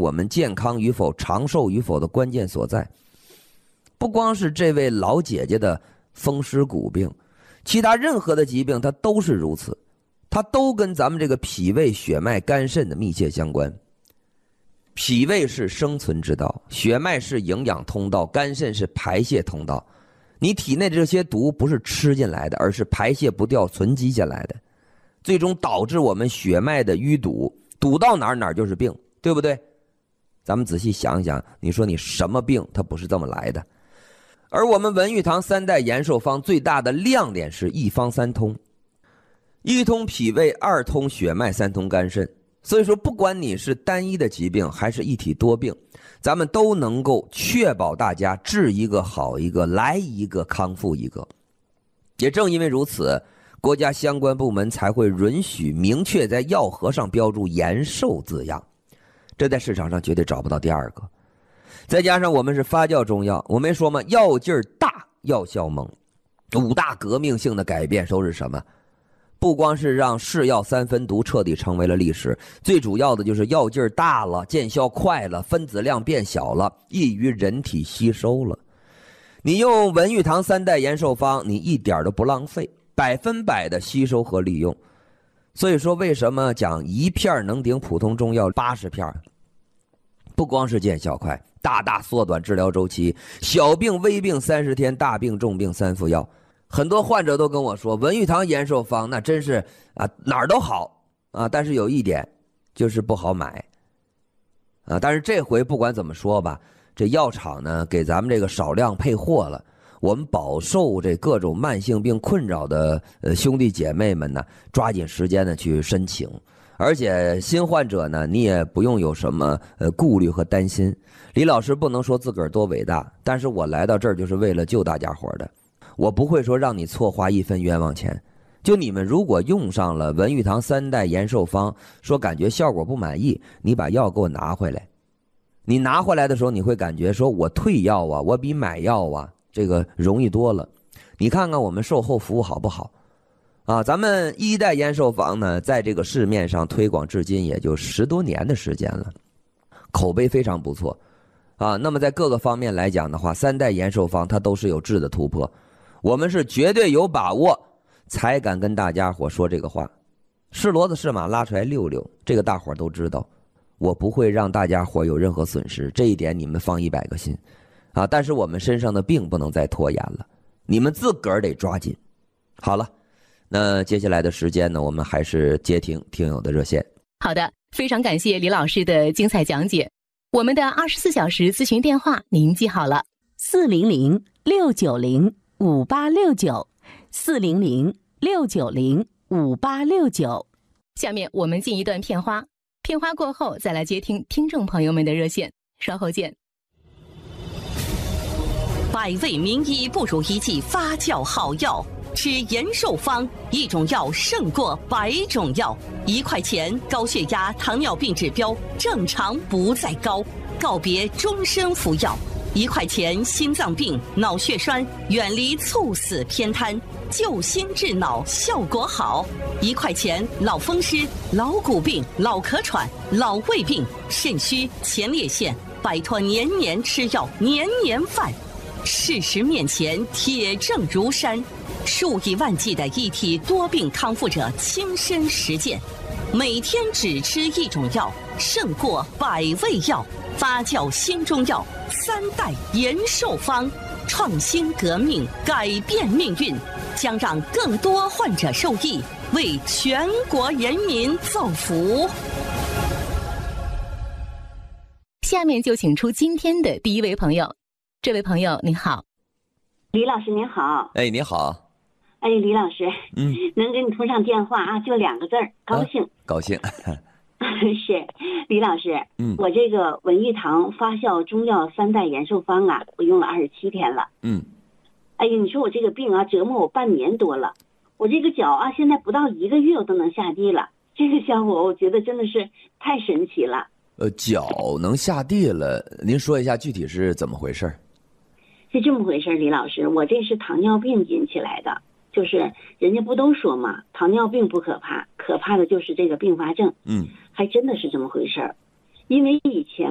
我们健康与否、长寿与否的关键所在。不光是这位老姐姐的风湿骨病，其他任何的疾病它都是如此，它都跟咱们这个脾胃、血脉、肝肾的密切相关。脾胃是生存之道，血脉是营养通道，肝肾是排泄通道。你体内的这些毒不是吃进来的，而是排泄不掉、存积下来的，最终导致我们血脉的淤堵，堵到哪儿哪儿就是病，对不对？咱们仔细想想，你说你什么病它不是这么来的？而我们文玉堂3代延寿方最大的亮点是一方三通，一通脾胃，二通血脉，三通肝肾。所以说不管你是单一的疾病还是一体多病，咱们都能够确保大家治一个好一个，来一个康复一个。也正因为如此，国家相关部门才会允许明确在药盒上标注延寿字样，这在市场上绝对找不到第二个。再加上我们是发酵中药，我没说吗？药劲儿大，药效猛。5大革命性的改变都是什么？不光是让是药3分毒彻底成为了历史，最主要的就是药劲儿大了，见效快了，分子量变小了，易于人体吸收了。你用文玉堂3代延寿方，你一点都不浪费，100%的吸收和利用。所以说为什么讲一片能顶普通中药80片？不光是见效快，大大缩短治疗周期，小病微病30天，大病重病3副药。很多患者都跟我说，文玉堂延寿方那真是哪儿都好但是有一点就是不好买但是这回不管怎么说吧，这药厂呢给咱们这个少量配货了，我们饱受这各种慢性病困扰的兄弟姐妹们呢，抓紧时间的去申请。而且新患者呢，你也不用有什么顾虑和担心。李老师不能说自个儿多伟大，但是我来到这儿就是为了救大家伙的。我不会说让你错花1分冤枉钱。就你们如果用上了文玉堂3代延寿方，说感觉效果不满意，你把药给我拿回来。你拿回来的时候，你会感觉说我退药我比买药这个容易多了。你看看我们售后服务好不好咱们1代延寿方呢，在这个市面上推广至今也就10多年的时间了，口碑非常不错那么在各个方面来讲的话，3代延寿方它都是有质的突破。我们是绝对有把握才敢跟大家伙说这个话，是骡子是马拉出来溜溜，这个大伙都知道。我不会让大家伙有任何损失，这一点你们放100个心但是我们身上的病不能再拖延了，你们自个儿得抓紧。好了，那接下来的时间呢，我们还是接听听友的热线。 好的，非常感谢李老师的精彩讲解。我们的24小时咨询电话您记好了，400-690-5869，400-690-5869。下面我们进一段片花，片花过后再来接听听众朋友们的热线，稍后见。 百味名医不如一剂发酵好药，吃延寿方，一种药胜过100种药。1块钱，高血压、糖尿病指标正常不再高，告别终身服药。1块钱，心脏病、脑血栓远离猝死偏瘫，救心治脑效果好。1块钱，老风湿、老骨病、老咳喘、老胃病、肾虚、前列腺，摆脱年年吃药、年年犯。事实面前，铁证如山，数以万计的一体多病康复者亲身实践，每天只吃一种药，胜过100味药。发酵新中药3代延寿方，创新革命，改变命运，将让更多患者受益，为全国人民造福。 下面就请出今天的第一位朋友。这位朋友您好。 李老师您好。 你好。 李老师，能跟你通上电话就2个字儿，高兴。 高兴。 是，李老师，我这个文玉堂发酵中药3代延寿方我用了27天了。你说我这个病折磨我半年多了，我这个脚现在不到1个月我都能下地了，这个效果我觉得真的是太神奇了。 脚能下地了，您说一下具体是怎么回事？ 是这么回事，李老师，我这是糖尿病引起来的，就是人家不都说嘛，糖尿病不可怕，可怕的就是这个并发症。还真的是这么回事。因为以前